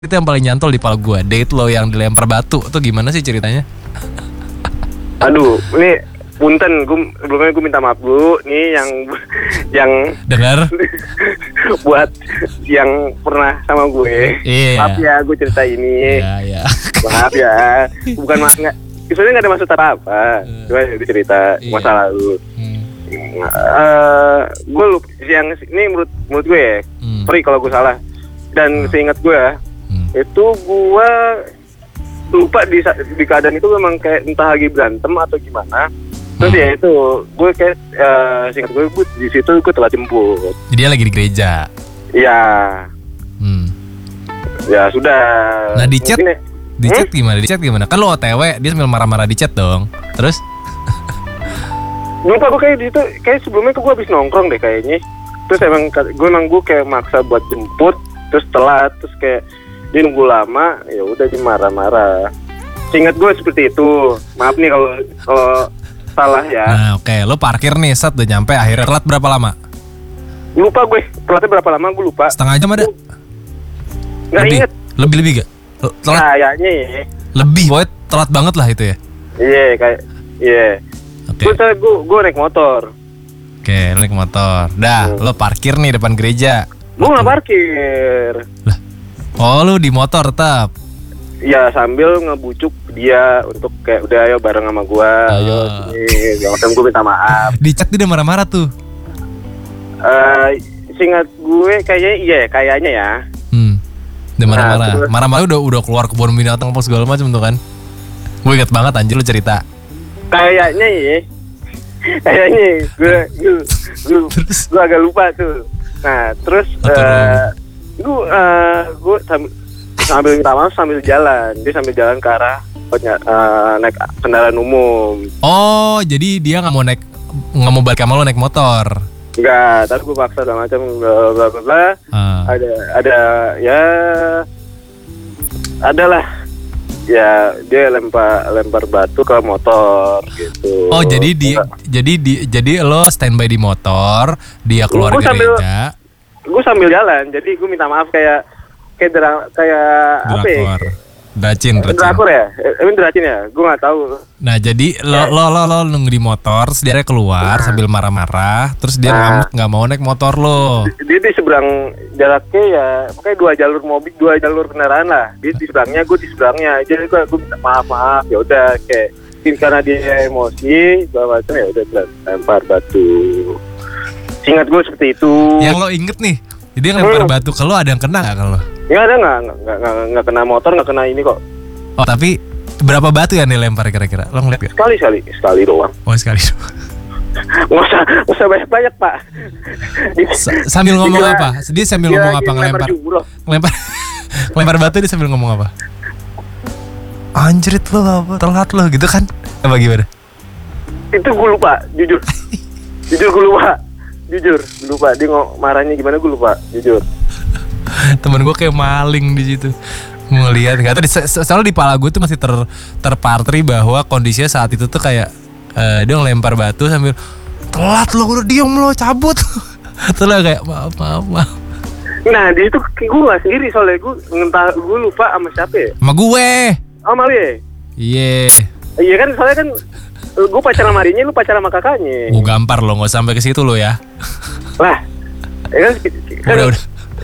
Itu yang paling nyantol di kepala gue. Date lo yang dilempar batu tuh gimana sih ceritanya? Aduh, ini punten, sebelumnya gue minta maaf dulu nih yang Dengar? buat yang pernah sama gue. Iya. Maaf ya, gue cerita ini. Iya. Maaf ya, bukan nggak. Sebenarnya nggak ada maksud apa-apa. Cuma cerita masa lalu. Gue yang ini menurut gue ya. Sorry kalau gue salah. Dan seingat gue itu gue lupa di keadaan itu memang kayak entah lagi berantem atau gimana. Terus ya itu gue kayak seingat gue di situ gue telah jemput. Dia lagi di gereja. Iya. Ya sudah. Nah di chat gimana? Di chat gimana? Kan lo OTW, dia sambil marah-marah di chat dong. Terus? Lupa gue kayak di situ, kayak sebelumnya gue habis nongkrong deh kayaknya. Terus emang gue kayak maksa buat jemput, terus telat, terus kayak dia nunggu lama, ya udah dia marah-marah. Seingat gue seperti itu. Maaf nih kalau salah ya. Nah oke, lo parkir nih, set udah nyampe, akhirnya telat berapa lama? Lupa gue, telatnya berapa lama gue lupa. Setengah jam ada? Nggak inget. Lebih gak? Telat? Kayaknya ya. Lebih, pokoknya telat banget lah itu ya? Iya. Oke. Gue naik motor. Oke, naik motor. Dah, lo parkir nih depan gereja. Gue nggak parkir. Lah, oh lo di motor tetap? Ya sambil ngebujuk dia untuk kayak udah ayo bareng sama gue. Ayo sini, jangan gue minta maaf. Di chat dia udah marah-marah tuh. Seingat gue kayaknya ya. Udah marah-marah. Marah-marah udah keluar kebun binatang apa segala macam tuh kan. Gue inget banget anjir lo cerita. Kayaknya gue agak lupa tuh. Nah terus gue sambil minta maaf sambil jalan. Dia sambil jalan ke arah naik kendaraan umum. Oh jadi dia nggak mau balik sama lo naik motor? Enggak, tapi gue paksa segala macam bla bla bla. Adalah ya dia lempar batu ke motor gitu. Oh jadi lo standby di motor, dia keluar gereja. Gue sambil jalan, jadi gue minta maaf kayak apa ya? Dracin ya? Dracin ya? Gue nggak tahu. Nah jadi lo nunggu di motor, terus dia keluar sambil marah-marah, terus dia nggak mau naik motor lo. Dia di seberang jaraknya ya, pokoknya 2 jalur kendaraan lah. Dia di seberangnya, gue di seberangnya. Jadi gue minta maaf, ya udah kayak karena dia emosi, segala macam ya udah lempar batu. Seingat gue seperti itu. Yang lo inget nih, dia lempar batu ke lo, ada yang kena nggak kalau? Nggak ada, nggak kena motor, nggak kena ini kok. Oh tapi berapa batu yang dilempar kira-kira? Lo ngeliat gak? Sekali doang. Oh sekali doang. Nggak usah banyak pak. Sambil ngomong apa? Dia sambil ngomong apa ngelempar batu, dia sambil ngomong apa? Anjrit lo apa? Telat lo gitu kan? Apa gimana? Itu gue lupa, jujur gue lupa. Dia marahnya gimana gue lupa, jujur. Temen gue kayak maling di situ ngeliat, nggak tahu. Soalnya di pala gue tuh masih terpatri bahwa kondisinya saat itu tuh kayak dia ngelempar batu sambil telat lo, udah diem lo, cabut. Terus kayak maaf. Nah di situ gue nggak sendiri soalnya gue lupa sama siapa ya? Sama gue. Oh malu ya? Iya kan soalnya kan gue pacaran sama adiknya, lu pacaran sama kakaknya. Gue gampar lo, nggak sampai ke situ lo ya. Lah, ya kan udah.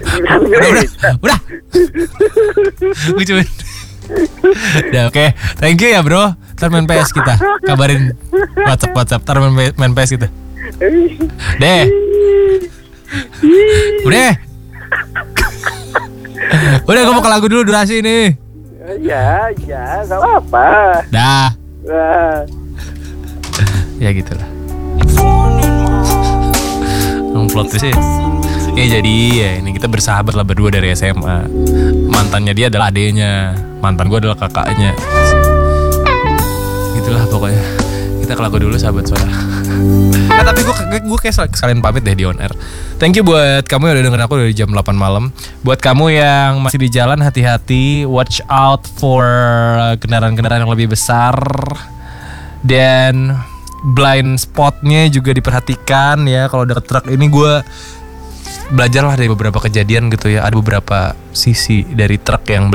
Gue cuma udah oke. Thank you ya bro. Ntar main PS kita. Kabarin WhatsApp. Ntar main PS kita. Deh. Udah gue mau ke lagu dulu, durasi nih. Ya gak apa-apa. Dah. Ya gitulah. Plot twist sih. Ya jadi ya ini kita bersahabat lah berdua dari SMA. Mantannya dia adalah adeknya, mantan gue adalah kakaknya. Gitulah pokoknya. Kita ke lagu dulu sahabat suara. Nah tapi gue kayak sekalian pamit deh di on air. Thank you buat kamu yang udah dengerin aku dari jam 8 malam. Buat kamu yang masih di jalan, hati-hati, watch out for kendaraan-kendaraan yang lebih besar. Dan blind spotnya juga diperhatikan ya. Kalau deket truk ini gue belajarlah dari beberapa kejadian gitu ya. Ada beberapa sisi dari truk yang